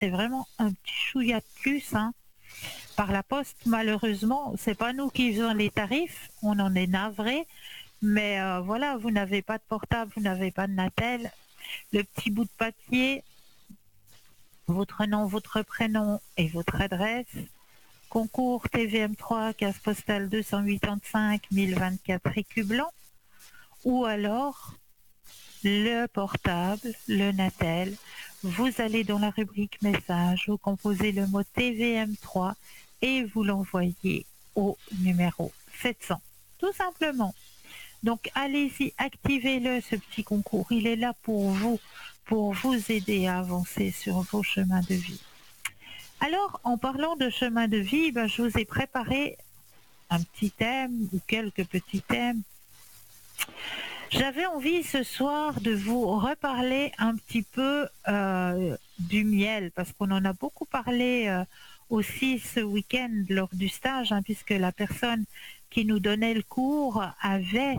c'est vraiment un petit chouïa de plus, hein. Par la poste, malheureusement, c'est pas nous qui faisons les tarifs, on en est navré, mais voilà, vous n'avez pas de portable, vous n'avez pas de Natel, le petit bout de papier, votre nom, votre prénom et votre adresse. Concours TVM3, case postale 285 1024 Écublanc, ou alors le portable, le Natel. Vous allez dans la rubrique message, vous composez le mot TVM3 et vous l'envoyez au numéro 700. Tout simplement. Donc allez-y, activez-le, ce petit concours. Il est là pour vous aider à avancer sur vos chemins de vie. Alors, en parlant de chemin de vie, je vous ai préparé un petit thème ou quelques petits thèmes. J'avais envie ce soir de vous reparler un petit peu du miel, parce qu'on en a beaucoup parlé aussi ce week-end lors du stage, hein, puisque la personne qui nous donnait le cours avait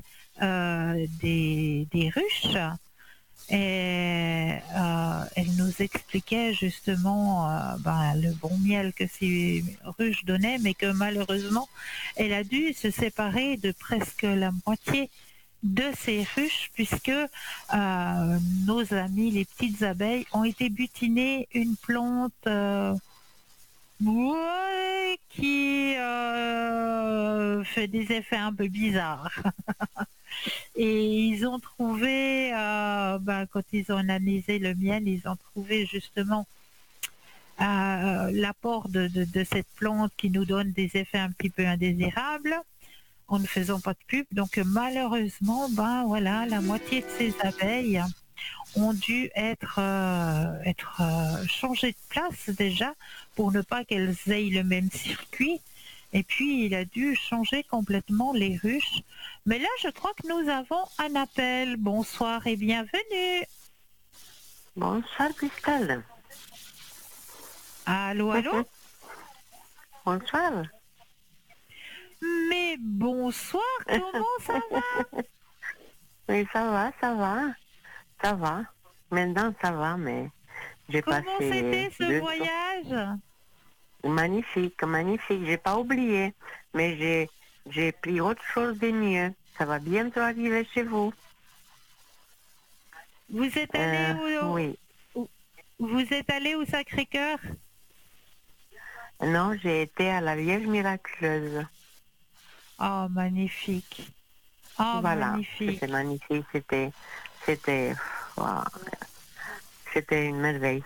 des ruches. Et elle nous expliquait justement le bon miel que ces ruches donnaient, mais que malheureusement, elle a dû se séparer de presque la moitié de ces ruches, puisque nos amis, les petites abeilles, ont été butiner une plante qui fait des effets un peu bizarres. Et ils ont trouvé, quand ils ont analysé le miel, ils ont trouvé justement l'apport de cette plante qui nous donne des effets un petit peu indésirables en ne faisant pas de pub. Donc malheureusement, voilà, la moitié de ces abeilles ont dû être changées de place déjà pour ne pas qu'elles aient le même circuit. Et puis, il a dû changer complètement les ruches. Mais là, je crois que nous avons un appel. Bonsoir et bienvenue. Bonsoir, Christelle. Allô, allô? Bonsoir. Mais bonsoir, comment ça va? Oui, ça va, ça va. Ça va. Maintenant, ça va, mais j'ai Comment passé c'était ce voyage? Magnifique, magnifique. J'ai pas oublié, mais j'ai pris autre chose de mieux. Ça va bientôt arriver chez vous. Vous êtes allé Oui. vous êtes allé au Sacré-Cœur? Non, j'ai été à la Vierge miraculeuse. Oh, magnifique. Oh, Voilà. magnifique. C'était magnifique. C'était, wow, c'était une merveille.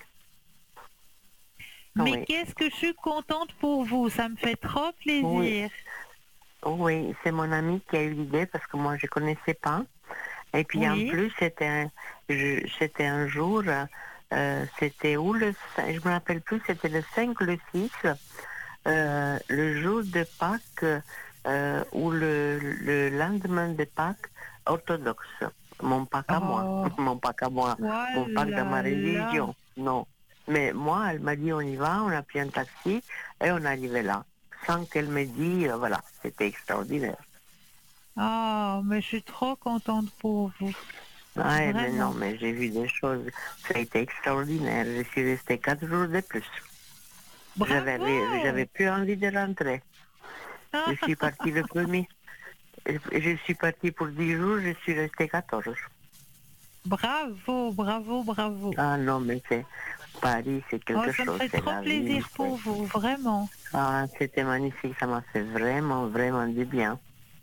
Mais Oui. qu'est-ce que je suis contente pour vous, ça me fait trop Oui. plaisir. Oui, c'est mon ami qui a eu l'idée parce que moi je connaissais pas. Et puis en Oui. plus c'était un jour, c'était où je me rappelle plus, c'était le 5 ou le 6, le jour de Pâques ou le lendemain de Pâques orthodoxe. Mon Pâques à moi, Oh, mon Pâques à moi, mon Pâques de ma voilà là. religion. Non. Mais moi, elle m'a dit on y va, on a pris un taxi et on est arrivé là. Sans qu'elle me dise, voilà, c'était extraordinaire. Oh, mais je suis trop contente pour vous. Ouais, mais non, Vraiment. mais j'ai vu des choses. Ça a été extraordinaire. Je suis restée 4 jours de plus. Bravo! J'avais plus envie de rentrer. Je suis partie le premier. Je suis partie pour 10 jours, je suis restée 14. Bravo, bravo, bravo. Ah non, mais c'est Paris, c'est Oh, quelque ça me chose, fait c'est trop la vie. plaisir pour vous, vraiment. Ah, c'était magnifique, ça m'a fait vraiment, vraiment du bien.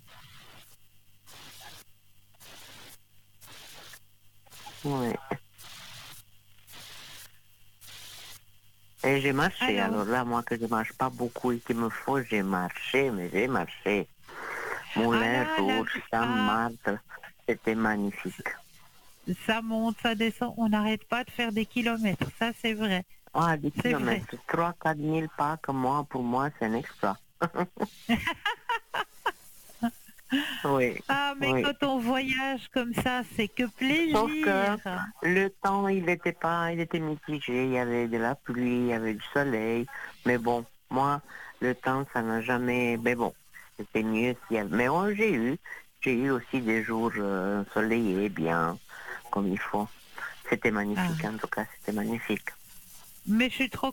Oui. Et j'ai marché, Alors, alors là, moi que je marche pas beaucoup et qu'il me faut, j'ai marché, mais j'ai marché. ah Moulin là, Rouge, Saint-Marthe, c'était magnifique. ça monte, ça descend, on n'arrête pas de faire des kilomètres, ça c'est vrai, Ah, des c'est vrai. kilomètres, 3 000 4 000 pas que moi, pour moi, c'est un exploit. Oui, Ah, mais oui. quand on voyage comme ça, c'est que Sauf que plaisir. le temps, il était mitigé. Il y avait de la pluie, il y avait du soleil. Mais bon, moi, le temps, ça n'a jamais. Mais bon, c'était mieux s'il y avait. Mais oh, j'ai eu aussi des jours ensoleillés, bien, comme il faut. C'était Ah, magnifique, en tout cas, c'était magnifique. Mais je suis trop